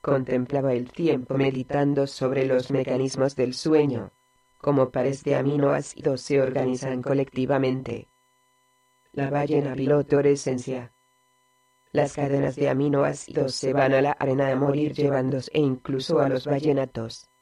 Contemplaba el tiempo meditando sobre los mecanismos del sueño, cómo pares de aminoácidos se organizan colectivamente. La ballena piloto esencia. Las cadenas de aminoácidos se van a la arena a morir llevándose incluso a los ballenatos.